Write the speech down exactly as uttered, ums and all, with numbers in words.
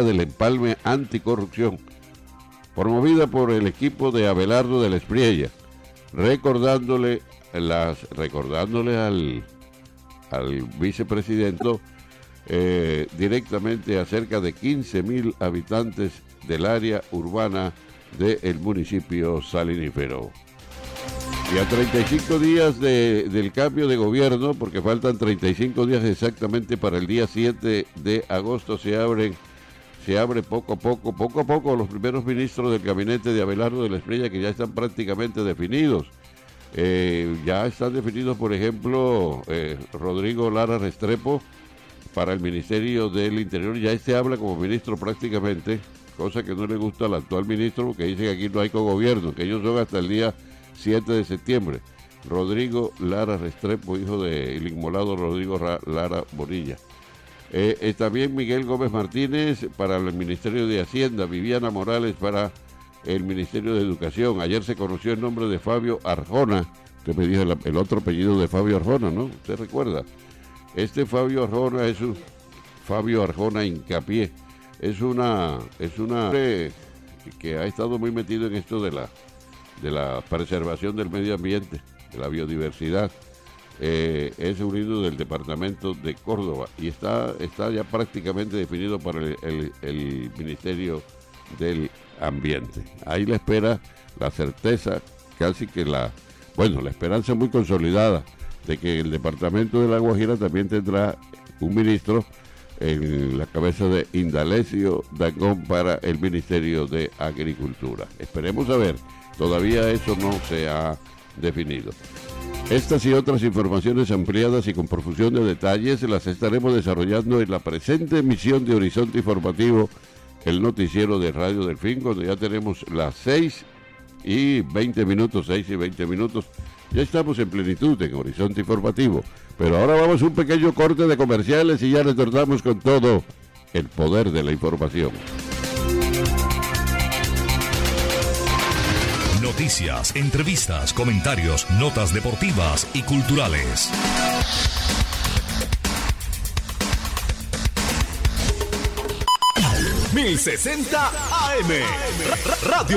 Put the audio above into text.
del Empalme Anticorrupción, promovida por el equipo de Abelardo de la Espriella, recordándole las recordándole al, al vicepresidente eh, directamente a cerca de quince mil habitantes del área urbana del municipio salinífero. Y a treinta y cinco días de, del cambio de gobierno, porque faltan treinta y cinco días exactamente para el día siete de agosto, se abren, se abre poco a poco, poco a poco los primeros ministros del gabinete de Abelardo de la Espriella, que ya están prácticamente definidos. Eh, ya están definidos, por ejemplo, eh, Rodrigo Lara Restrepo para el Ministerio del Interior. Ya este habla como ministro prácticamente, cosa que no le gusta al actual ministro, porque dice que aquí no hay cogobierno, que ellos son hasta el día siete de septiembre. Rodrigo Lara Restrepo, hijo del inmolado Rodrigo Ra- Lara Bonilla. Eh, eh, también Miguel Gómez Martínez para el Ministerio de Hacienda, Viviana Morales para el Ministerio de Educación. Ayer se conoció el nombre de Fabio Arjona, usted me dijo el, el otro apellido de Fabio Arjona, ¿no? ¿Usted recuerda? Este Fabio Arjona es un Fabio Arjona Hincapié, es una es una que ha estado muy metido en esto de la de la preservación del medio ambiente, de la biodiversidad. Eh, es unido del departamento de Córdoba y está, está ya prácticamente definido para el, el, el Ministerio del Ambiente. Ahí la espera, la certeza, casi que la, bueno, la esperanza muy consolidada de que el departamento de La Guajira también tendrá un ministro en la cabeza de Indalecio Dangond para el Ministerio de Agricultura. Esperemos a ver. Todavía eso no se ha definido. Estas y otras informaciones ampliadas y con profusión de detalles las estaremos desarrollando en la presente emisión de Horizonte Informativo, el noticiero de Radio Delfín, cuando ya tenemos las seis y veinte minutos, seis y veinte minutos. Ya estamos en plenitud en Horizonte Informativo. Pero ahora vamos a un pequeño corte de comerciales y ya retornamos con todo el poder de la información. Noticias, entrevistas, comentarios, notas deportivas y culturales. mil sesenta A M Radio